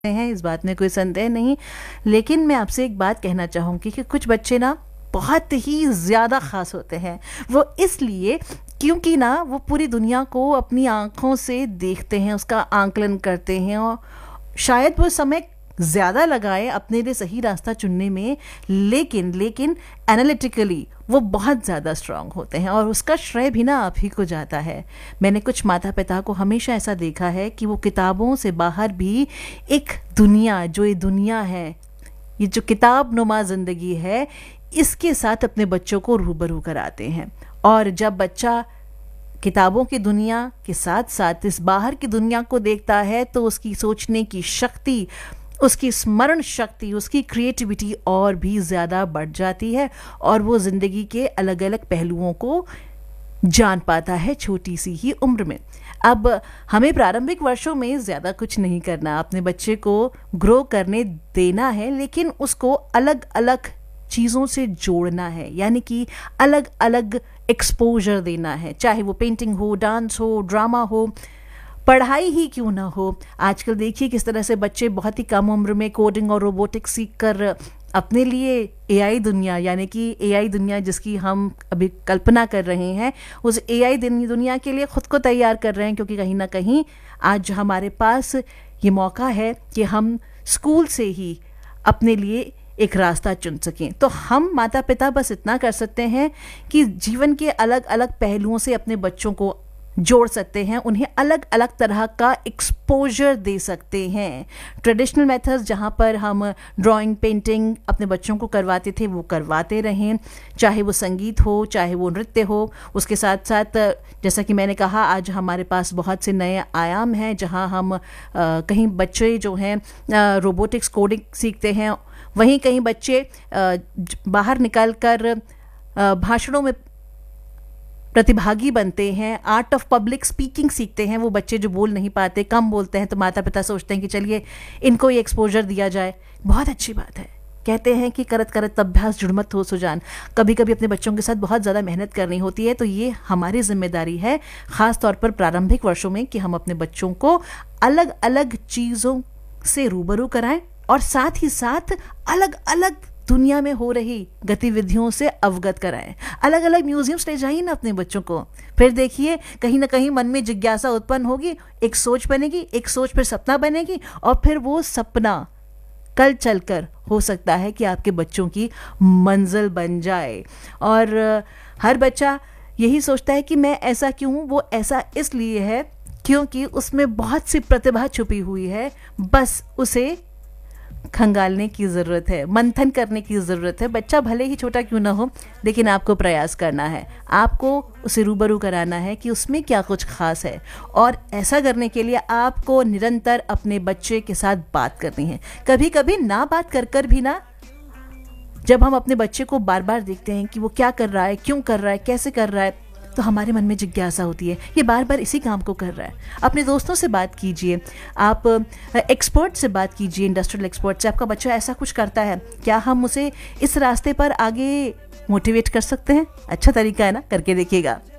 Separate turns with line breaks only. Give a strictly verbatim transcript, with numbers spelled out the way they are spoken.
हैं, इस बात में कोई संदेह नहीं। लेकिन मैं आपसे एक बात कहना चाहूँगी कि कुछ बच्चे ना बहुत ही ज़्यादा ख़ास होते हैं। वो इसलिए क्योंकि ना वो पूरी दुनिया को अपनी आँखों से देखते हैं, उसका आंकलन करते हैं और शायद वो समय ज़्यादा लगाए अपने लिए सही रास्ता चुनने में, लेकिन लेकिन एनालिटिकली वो बहुत ज़्यादा स्ट्रांग होते हैं और उसका श्रेय भी ना आप ही को जाता है। मैंने कुछ माता पिता को हमेशा ऐसा देखा है कि वो किताबों से बाहर भी एक दुनिया, जो ये दुनिया है, ये जो किताब नुमा ज़िंदगी है, इसके साथ अपने बच्चों को रूबरू कराते हैं। और जब बच्चा किताबों की दुनिया के साथ साथ इस बाहर की दुनिया को देखता है तो उसकी सोचने की शक्ति, उसकी स्मरण शक्ति, उसकी क्रिएटिविटी और भी ज़्यादा बढ़ जाती है और वो ज़िंदगी के अलग अलग पहलुओं को जान पाता है छोटी सी ही उम्र में। अब हमें प्रारंभिक वर्षों में ज़्यादा कुछ नहीं करना, अपने बच्चे को ग्रो करने देना है, लेकिन उसको अलग अलग चीज़ों से जोड़ना है, यानी कि अलग अलग एक्सपोजर देना है, चाहे वो पेंटिंग हो, डांस हो, ड्रामा हो, पढ़ाई ही क्यों ना हो। आजकल देखिए किस तरह से बच्चे बहुत ही कम उम्र में कोडिंग और रोबोटिक्स सीख कर अपने लिए एआई दुनिया, यानी कि एआई दुनिया जिसकी हम अभी कल्पना कर रहे हैं, उस एआई दुनिया के लिए ख़ुद को तैयार कर रहे हैं, क्योंकि कहीं ना कहीं आज हमारे पास ये मौका है कि हम स्कूल से ही अपने लिए एक रास्ता चुन सकें। तो हम माता पिता बस इतना कर सकते हैं कि जीवन के अलग अलग पहलुओं से अपने बच्चों को जोड़ सकते हैं, उन्हें अलग अलग तरह का एक्सपोजर दे सकते हैं। ट्रेडिशनल मेथड्स जहाँ पर हम ड्राइंग, पेंटिंग अपने बच्चों को करवाते थे वो करवाते रहें, चाहे वो संगीत हो, चाहे वो नृत्य हो। उसके साथ साथ जैसा कि मैंने कहा, आज हमारे पास बहुत से नए आयाम हैं जहाँ हम आ, कहीं बच्चे जो हैं रोबोटिक्स, कोडिंग सीखते हैं, वहीं कहीं बच्चे आ, बाहर निकल कर भाषणों में प्रतिभागी बनते हैं, आर्ट ऑफ पब्लिक स्पीकिंग सीखते हैं। वो बच्चे जो बोल नहीं पाते, कम बोलते हैं, तो माता पिता सोचते हैं कि चलिए इनको ये एक्सपोजर दिया जाए। बहुत अच्छी बात है। कहते हैं कि करत करत अभ्यास जुड़मत हो सुजान। कभी कभी अपने बच्चों के साथ बहुत ज़्यादा मेहनत करनी होती है, तो ये हमारी जिम्मेदारी है, ख़ास तौर पर प्रारंभिक वर्षों में, कि हम अपने बच्चों को अलग अलग चीज़ों से रूबरू कराएं और साथ ही साथ अलग अलग दुनिया में हो रही गतिविधियों से अवगत कराएं। अलग अलग म्यूजियम्स ले जाइए ना अपने बच्चों को, फिर देखिए कहीं ना कहीं मन में जिज्ञासा उत्पन्न होगी, एक सोच बनेगी, एक सोच फिर सपना बनेगी और फिर वो सपना कल चलकर हो सकता है कि आपके बच्चों की मंजिल बन जाए। और हर बच्चा यही सोचता है कि मैं ऐसा क्यों हूँ, वो ऐसा इसलिए है क्योंकि उसमें बहुत सी प्रतिभा छुपी हुई है, बस उसे खंगालने की ज़रूरत है, मंथन करने की ज़रूरत है। बच्चा भले ही छोटा क्यों ना हो, लेकिन आपको प्रयास करना है, आपको उसे रूबरू कराना है कि उसमें क्या कुछ खास है। और ऐसा करने के लिए आपको निरंतर अपने बच्चे के साथ बात करनी है। कभी कभी ना बात कर कर भी ना, जब हम अपने बच्चे को बार बार देखते हैं कि वो क्या कर रहा है, क्यों कर रहा है, कैसे कर रहा है, तो हमारे मन में जिज्ञासा होती है, ये बार बार इसी काम को कर रहा है। अपने दोस्तों से बात कीजिए, आप एक्सपर्ट से बात कीजिए, इंडस्ट्रियल एक्सपर्ट से। आपका बच्चा ऐसा कुछ करता है, क्या हम उसे इस रास्ते पर आगे मोटिवेट कर सकते हैं? अच्छा तरीका है ना, करके देखिएगा।